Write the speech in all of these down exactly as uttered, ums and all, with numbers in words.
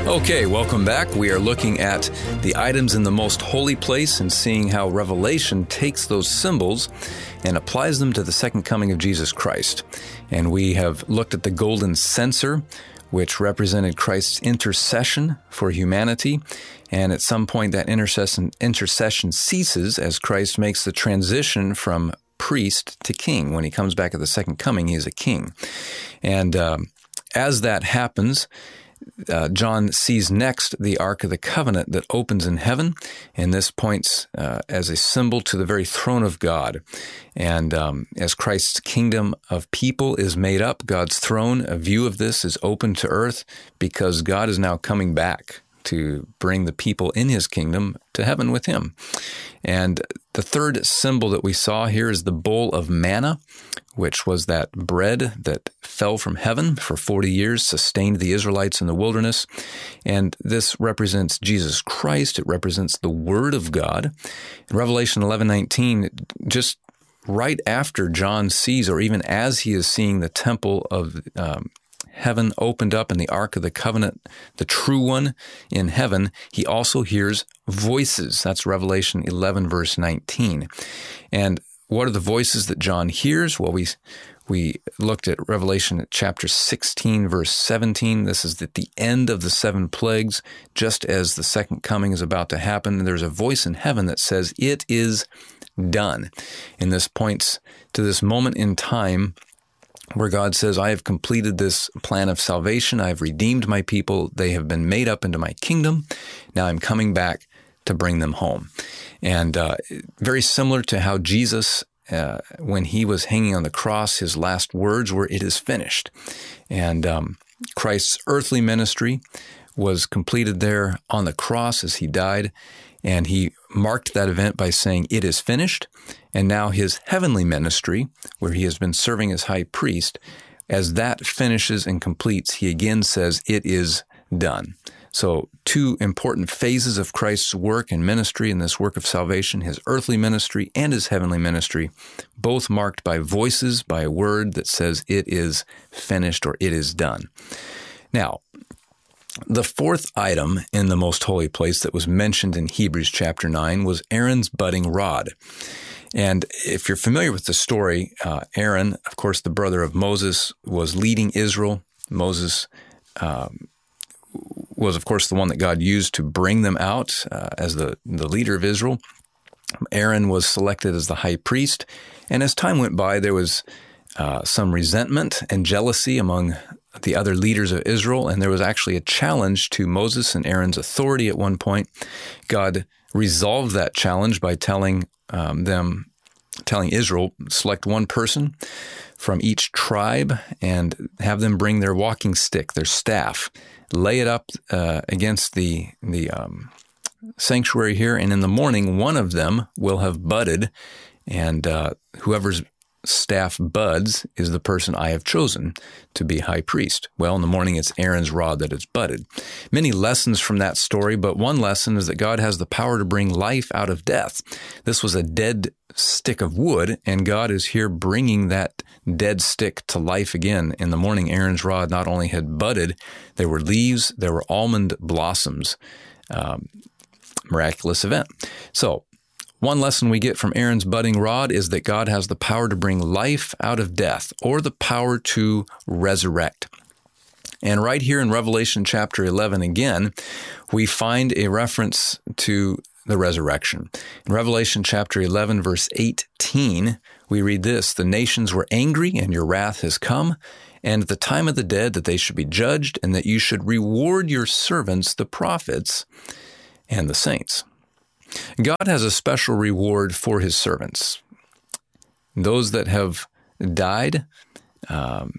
Okay, welcome back. We are looking at the items in the most holy place and seeing how Revelation takes those symbols and applies them to the second coming of Jesus Christ. And we have looked at the golden censer, which represented Christ's intercession for humanity. And at some point, that intercession, intercession ceases as Christ makes the transition from priest to king. When he comes back at the second coming, he is a king. And um, as that happens, Uh, John sees next the Ark of the Covenant that opens in heaven, and this points uh, as a symbol to the very throne of God. And um, as Christ's kingdom of people is made up, God's throne, a view of this is open to earth because God is now coming back to bring the people in his kingdom to heaven with him. And the third symbol that we saw here is the bowl of manna, which was that bread that fell from heaven for forty years, sustained the Israelites in the wilderness. And this represents Jesus Christ. It represents the Word of God. In Revelation eleven nineteen, just right after John sees, or even as he is seeing the temple of um, heaven opened up and the Ark of the Covenant, the true one in heaven, he also hears voices. That's Revelation eleven, verse nineteen. And what are the voices that John hears? Well, we we looked at Revelation chapter sixteen, verse seventeen. This is at the end of the seven plagues, just as the second coming is about to happen. And there's a voice in heaven that says, "It is done." And this points to this moment in time where God says, I have completed this plan of salvation. I have redeemed my people. They have been made up into my kingdom. Now I'm coming back to bring them home. And uh, very similar to how Jesus, uh, when he was hanging on the cross, his last words were, "It is finished." And um, Christ's earthly ministry was completed there on the cross as he died. And he marked that event by saying, "It is finished." And now his heavenly ministry, where he has been serving as high priest, as that finishes and completes, he again says, "It is done." So two important phases of Christ's work and ministry in this work of salvation, his earthly ministry and his heavenly ministry, both marked by voices, by a word that says, "It is finished," or "It is done." Now, the fourth item in the most holy place that was mentioned in Hebrews chapter nine was Aaron's budding rod. And if you're familiar with the story, uh, Aaron, of course, the brother of Moses, was leading Israel. Moses um, was, of course, the one that God used to bring them out uh, as the, the leader of Israel. Aaron was selected as the high priest. And as time went by, there was uh, some resentment and jealousy among the other leaders of Israel, and there was actually a challenge to Moses and Aaron's authority at one point. God resolved that challenge by telling um, them, telling Israel, select one person from each tribe and have them bring their walking stick, their staff, lay it up uh, against the the um, sanctuary here, and in the morning, one of them will have budded, and uh, whoever's staff buds is the person I have chosen to be high priest. Well, in the morning, it's Aaron's rod that is budded. Many lessons from that story, but one lesson is that God has the power to bring life out of death. This was a dead stick of wood, and God is here bringing that dead stick to life again. In the morning, Aaron's rod not only had budded, there were leaves, there were almond blossoms. Um, miraculous event. So, one lesson we get from Aaron's budding rod is that God has the power to bring life out of death, or the power to resurrect. And right here in Revelation chapter eleven again, we find a reference to the resurrection. In Revelation chapter eleven, verse eighteen, we read this, "The nations were angry, and your wrath has come, and the time of the dead that they should be judged, and that you should reward your servants, the prophets, and the saints." God has a special reward for his servants. Those that have died, um,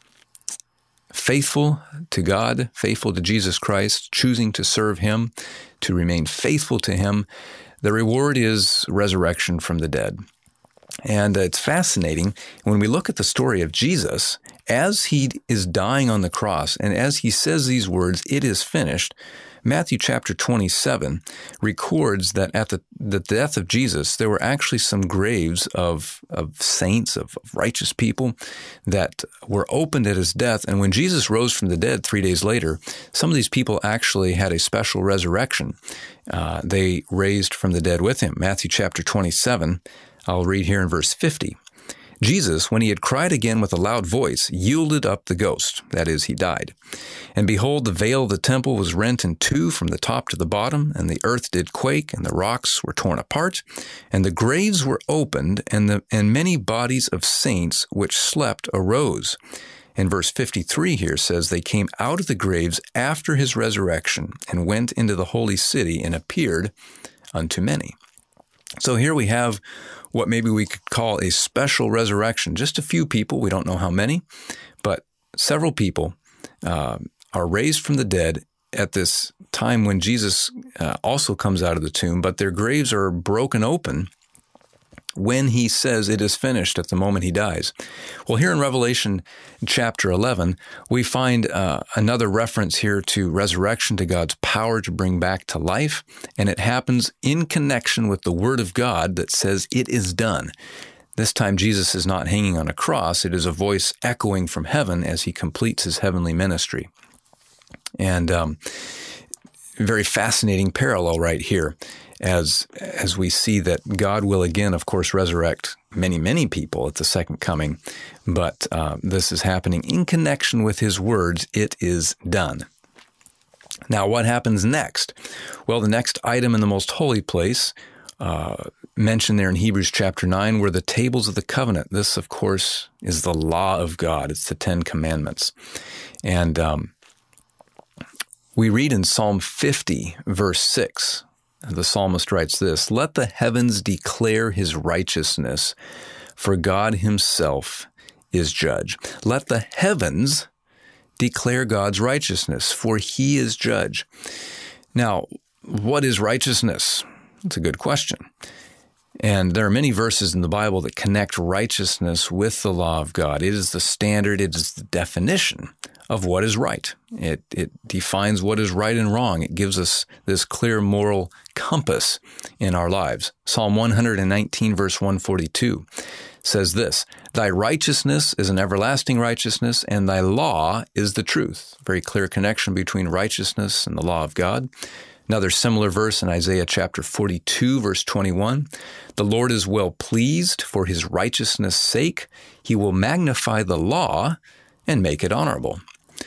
faithful to God, faithful to Jesus Christ, choosing to serve him, to remain faithful to him, the reward is resurrection from the dead. And uh, it's fascinating when we look at the story of Jesus, as he is dying on the cross, and as he says these words, "It is finished," Matthew chapter twenty-seven records that at the, the death of Jesus, there were actually some graves of, of saints, of, of righteous people that were opened at his death. And when Jesus rose from the dead three days later, some of these people actually had a special resurrection. Uh, they raised from the dead with him. Matthew chapter twenty-seven, I'll read here in verse fifty. Jesus, when he had cried again with a loud voice, yielded up the ghost. That is, he died. And behold, the veil of the temple was rent in two from the top to the bottom, and the earth did quake, and the rocks were torn apart, and the graves were opened, and the and many bodies of saints which slept arose. And verse fifty-three here says, they came out of the graves after his resurrection, and went into the holy city, and appeared unto many. So here we have what maybe we could call a special resurrection. Just a few people, we don't know how many, but several people uh, are raised from the dead at this time when Jesus uh, also comes out of the tomb, but their graves are broken open when he says it is finished at the moment he dies. Well, here in Revelation chapter eleven, we find uh, another reference here to resurrection, to God's power to bring back to life, and it happens in connection with the Word of God that says it is done. This time Jesus is not hanging on a cross. It is a voice echoing from heaven as he completes his heavenly ministry. And um, very fascinating parallel right here, as as we see that God will again, of course, resurrect many, many people at the second coming. But uh, this is happening in connection with his words, it is done. Now, what happens next? Well, the next item in the most holy place, uh, mentioned there in Hebrews chapter nine, were the tables of the covenant. This, of course, is the law of God. It's the Ten Commandments. And um, we read in Psalm fifty, verse six, the psalmist writes this, "Let the heavens declare his righteousness, for God himself is judge." Let the heavens declare God's righteousness, for he is judge. Now, what is righteousness? That's a good question. And there are many verses in the Bible that connect righteousness with the law of God. It is the standard, it is the definition of what is right. It it defines what is right and wrong. It gives us this clear moral compass in our lives. Psalm one nineteen, verse one forty-two says this, "Thy righteousness is an everlasting righteousness, and thy law is the truth." Very clear connection between righteousness and the law of God. Another similar verse in Isaiah chapter forty-two, verse twenty-one, "The Lord is well pleased for his righteousness' sake. He will magnify the law and make it honorable."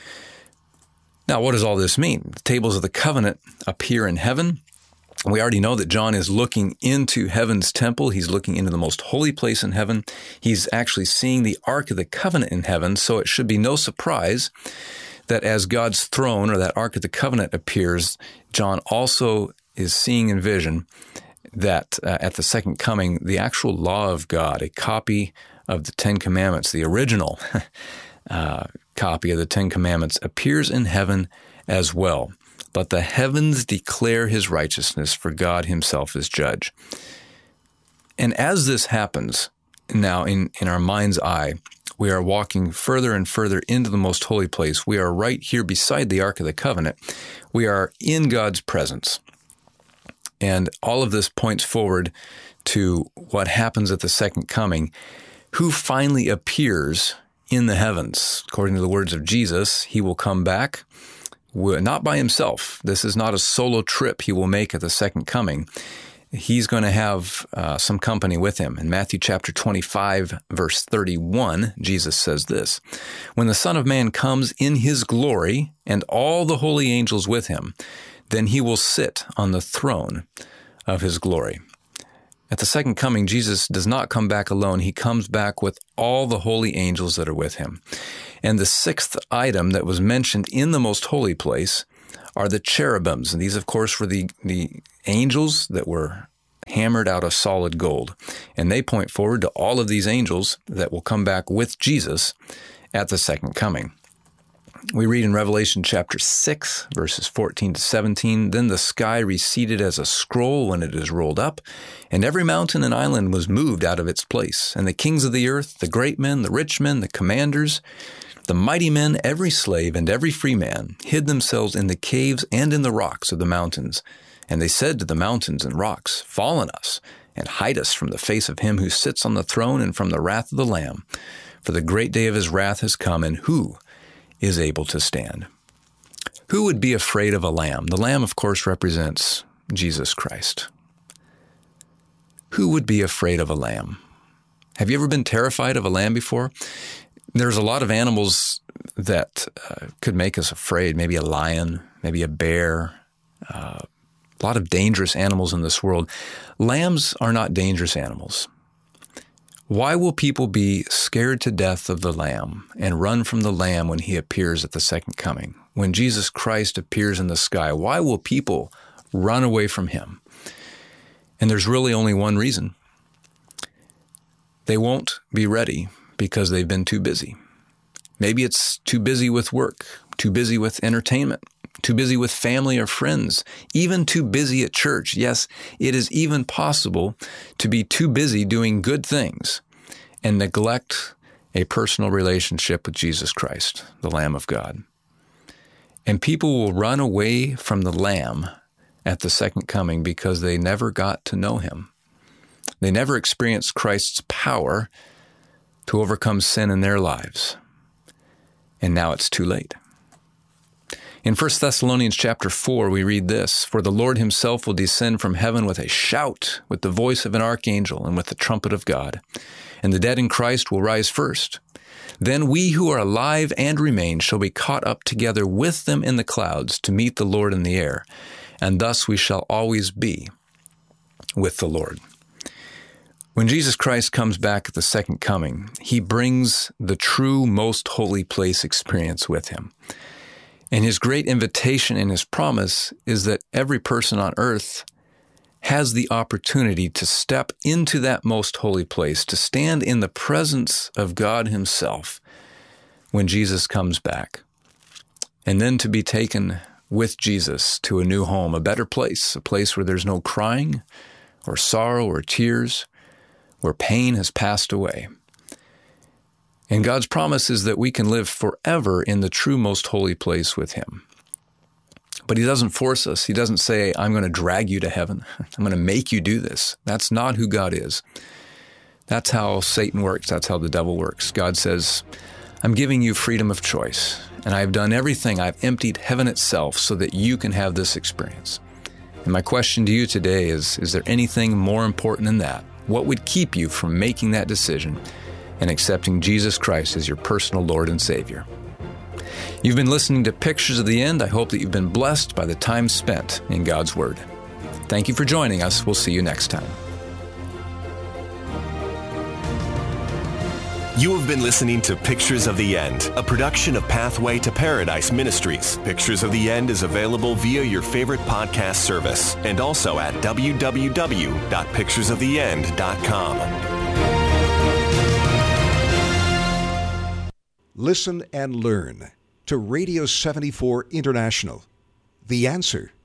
Now, what does all this mean? The tables of the covenant appear in heaven. We already know that John is looking into heaven's temple. He's looking into the most holy place in heaven. He's actually seeing the Ark of the Covenant in heaven, so it should be no surprise that as God's throne, or that Ark of the Covenant, appears, John also is seeing in vision that uh, at the second coming, the actual law of God, a copy of the Ten Commandments, the original uh, copy of the Ten Commandments, appears in heaven as well. Let the heavens declare his righteousness, for God himself is judge. And as this happens now in, in our mind's eye, we are walking further and further into the most holy place. We are right here beside the Ark of the Covenant. We are in God's presence. And all of this points forward to what happens at the second coming. Who finally appears in the heavens? According to the words of Jesus, he will come back, not by himself. This is not a solo trip he will make at the second coming. He's going to have uh, some company with him. In Matthew chapter twenty-five, verse thirty-one, Jesus says this, "When the Son of Man comes in his glory, and all the holy angels with him, then he will sit on the throne of his glory." At the second coming, Jesus does not come back alone. He comes back with all the holy angels that are with him. And the sixth item that was mentioned in the most holy place are the cherubims. And these, of course, were the, the angels that were hammered out of solid gold. And they point forward to all of these angels that will come back with Jesus at the second coming. We read in Revelation chapter six, verses fourteen to seventeen, "Then the sky receded as a scroll when it is rolled up, and every mountain and island was moved out of its place. And the kings of the earth, the great men, the rich men, the commanders, the mighty men, every slave, and every free man, hid themselves in the caves and in the rocks of the mountains. And they said to the mountains and rocks, 'Fall on us, and hide us from the face of him who sits on the throne and from the wrath of the Lamb. For the great day of his wrath has come, and who is able to stand?'" Who would be afraid of a lamb? The lamb, of course, represents Jesus Christ. Who would be afraid of a lamb? Have you ever been terrified of a lamb before? There's a lot of animals that uh, could make us afraid. Maybe a lion, maybe a bear, uh, a lot of dangerous animals in this world. Lambs are not dangerous animals. Why will people be scared to death of the Lamb and run from the Lamb when he appears at the second coming? When Jesus Christ appears in the sky, why will people run away from him? And there's really only one reason. They won't be ready because they've been too busy. Maybe it's too busy with work, too busy with entertainment, too busy with family or friends, even too busy at church. Yes, it is even possible to be too busy doing good things and neglect a personal relationship with Jesus Christ, the Lamb of God. And people will run away from the Lamb at the second coming because they never got to know him. They never experienced Christ's power to overcome sin in their lives. And now it's too late. In First Thessalonians chapter four, we read this, "For the Lord himself will descend from heaven with a shout, with the voice of an archangel, and with the trumpet of God. And the dead in Christ will rise first. Then we who are alive and remain shall be caught up together with them in the clouds to meet the Lord in the air. And thus we shall always be with the Lord." When Jesus Christ comes back at the second coming, he brings the true most holy place experience with him. And his great invitation and his promise is that every person on earth has the opportunity to step into that most holy place, to stand in the presence of God himself when Jesus comes back, and then to be taken with Jesus to a new home, a better place, a place where there's no crying or sorrow or tears, where pain has passed away. And God's promise is that we can live forever in the true most holy place with him. But he doesn't force us. He doesn't say, "I'm going to drag you to heaven. I'm going to make you do this." That's not who God is. That's how Satan works. That's how the devil works. God says, "I'm giving you freedom of choice, and I've done everything. I've emptied heaven itself so that you can have this experience." And my question to you today is, is there anything more important than that? What would keep you from making that decision and accepting Jesus Christ as your personal Lord and Savior? You've been listening to Pictures of the End. I hope that you've been blessed by the time spent in God's Word. Thank you for joining us. We'll see you next time. You have been listening to Pictures of the End, a production of Pathway to Paradise Ministries. Pictures of the End is available via your favorite podcast service and also at w w w dot pictures of the end dot com. Listen and learn to Radio seventy-four International. The Answer.